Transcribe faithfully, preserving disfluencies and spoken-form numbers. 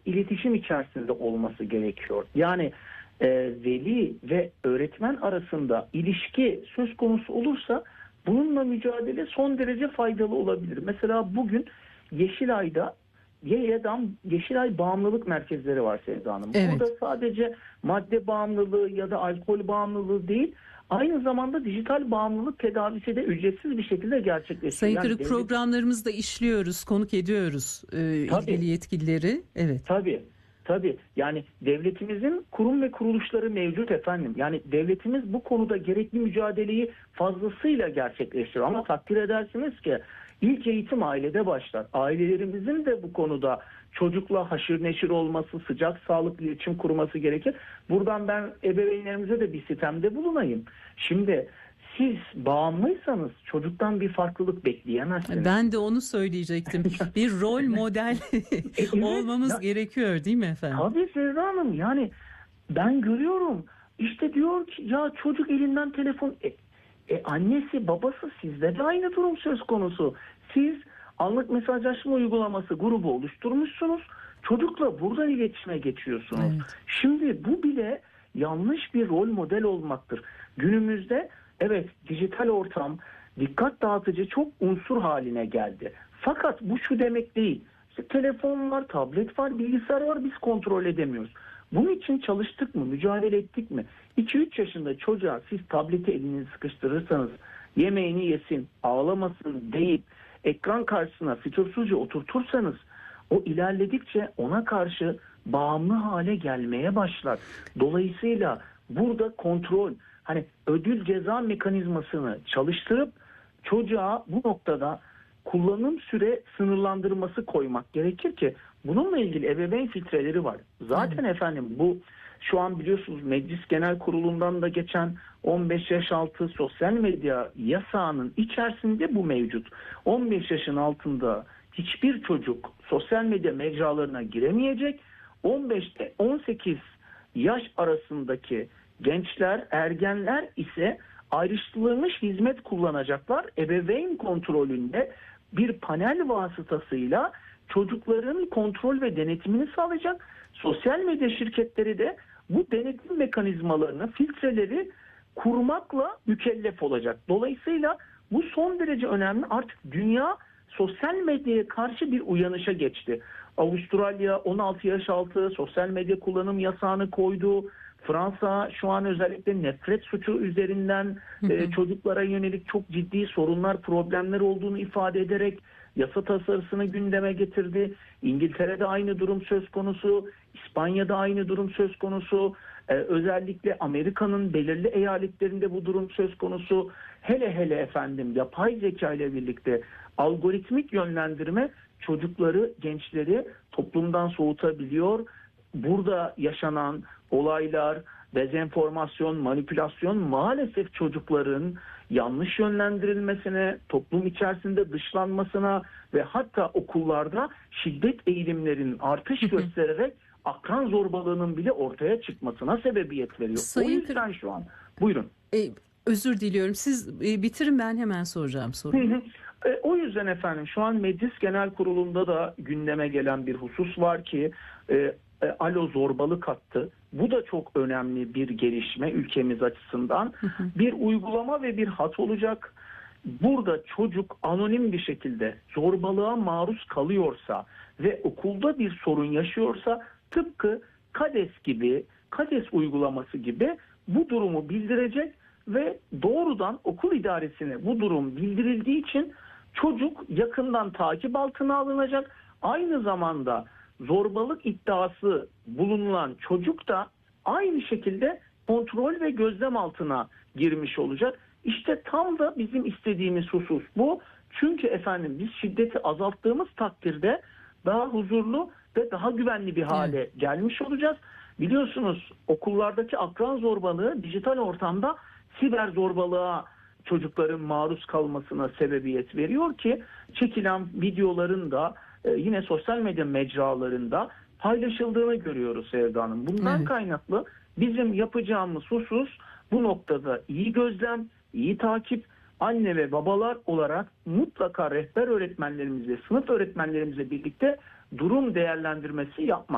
iletişim içerisinde olması gerekiyor. Yani e, veli ve öğretmen arasında ilişki söz konusu olursa bununla mücadele son derece faydalı olabilir. Mesela bugün Yeşilay'da Yeğe'dan Yeşilay bağımlılık merkezleri var Sevda Hanım. Evet. Burada sadece madde bağımlılığı ya da alkol bağımlılığı değil, aynı zamanda dijital bağımlılık tedavisi de ücretsiz bir şekilde gerçekleşiyor. Sayın Yani Kırık, devlet- programlarımızda işliyoruz, konuk ediyoruz e, Tabii. ilgili yetkilileri. Evet. Tabii. Tabii. Yani devletimizin kurum ve kuruluşları mevcut efendim. Yani devletimiz bu konuda gerekli mücadeleyi fazlasıyla gerçekleştiriyor. Ama takdir edersiniz ki ilk eğitim ailede başlar. Ailelerimizin de bu konuda çocukla haşır neşir olması, sıcak sağlıklı iletişim kurması gerekir. Buradan ben ebeveynlerimize de bir sitemde bulunayım. Şimdi siz bağımlıysanız çocuktan bir farklılık bekleyemezsiniz. Ben de onu söyleyecektim. Bir rol model Evet, olmamız ya- gerekiyor değil mi efendim? Tabii Sevda Hanım, yani ben görüyorum işte diyor ki ya çocuk elinden telefon e, e, annesi babası, sizde de aynı durum söz konusu. Siz anlık mesajlaşma uygulaması grubu oluşturmuşsunuz, çocukla buradan iletişime geçiyorsunuz. Evet. Şimdi bu bile yanlış bir rol model olmaktır. Günümüzde evet, dijital ortam dikkat dağıtıcı çok unsur haline geldi. Fakat bu şu demek değil. İşte telefon var, tablet var, bilgisayar var, biz kontrol edemiyoruz. Bunun için çalıştık mı, mücadele ettik mi? iki üç yaşında çocuğa siz tableti elini sıkıştırırsanız, yemeğini yesin, ağlamasın deyip ekran karşısına fütursuzca oturtursanız, o ilerledikçe ona karşı bağımlı hale gelmeye başlar. Dolayısıyla burada kontrol, hani ödül ceza mekanizmasını çalıştırıp çocuğa bu noktada kullanım süre sınırlandırması koymak gerekir ki bununla ilgili ebeveyn filtreleri var. Zaten evet. efendim bu şu an biliyorsunuz Meclis Genel Kurulu'ndan da geçen on beş yaş altı sosyal medya yasağının içerisinde bu mevcut. on beş yaşın altında hiçbir çocuk sosyal medya mecralarına giremeyecek. on beşte on sekiz yaş arasındaki gençler, ergenler ise ayrıştırılmış hizmet kullanacaklar. Ebeveyn kontrolünde bir panel vasıtasıyla çocukların kontrol ve denetimini sağlayacak. Sosyal medya şirketleri de bu denetim mekanizmalarını, filtreleri kurmakla mükellef olacak. Dolayısıyla bu son derece önemli. Artık dünya sosyal medyaya karşı bir uyanışa geçti. Avustralya on altı yaş altı sosyal medya kullanım yasağını koydu. Fransa şu an özellikle nefret suçu üzerinden e, çocuklara yönelik çok ciddi sorunlar, problemler olduğunu ifade ederek yasa tasarısını gündeme getirdi. İngiltere'de aynı durum söz konusu, İspanya'da aynı durum söz konusu. Ee, özellikle Amerika'nın belirli eyaletlerinde bu durum söz konusu. Hele hele efendim yapay zeka ile birlikte algoritmik yönlendirme çocukları, gençleri toplumdan soğutabiliyor. Burada yaşanan olaylar, dezenformasyon, manipülasyon maalesef çocukların yanlış yönlendirilmesine, toplum içerisinde dışlanmasına ve hatta okullarda şiddet eğilimlerinin artış göstererek akran zorbalığının bile ortaya çıkmasına sebebiyet veriyor. Sayın o yüzden şu an. Buyurun. E, özür diliyorum. Siz e, bitirin, ben hemen soracağım soruyu. E, o yüzden efendim şu an Meclis Genel Kurulu'nda da gündeme gelen bir husus var ki e, e, alo zorbalık hattı. Bu da çok önemli bir gelişme ülkemiz açısından. Hı hı. Bir uygulama ve bir hat olacak. Burada çocuk anonim bir şekilde zorbalığa maruz kalıyorsa ve okulda bir sorun yaşıyorsa tıpkı KADES gibi, KADES uygulaması gibi bu durumu bildirecek ve doğrudan okul idaresine bu durum bildirildiği için çocuk yakından takip altına alınacak. Aynı zamanda zorbalık iddiası bulunulan çocuk da aynı şekilde kontrol ve gözlem altına girmiş olacak. İşte tam da bizim istediğimiz husus bu. Çünkü efendim biz şiddeti azalttığımız takdirde daha huzurlu ve daha güvenli bir hale evet. gelmiş olacağız. Biliyorsunuz okullardaki akran zorbalığı dijital ortamda siber zorbalığa çocukların maruz kalmasına sebebiyet veriyor ki çekilen videoların da e, yine sosyal medya mecralarında paylaşıldığını görüyoruz Sevda Hanım. Bundan evet. kaynaklı bizim yapacağımız husus bu noktada iyi gözlem, iyi takip, anne ve babalar olarak mutlaka rehber öğretmenlerimizle, sınıf öğretmenlerimizle birlikte durum değerlendirmesi yapmak.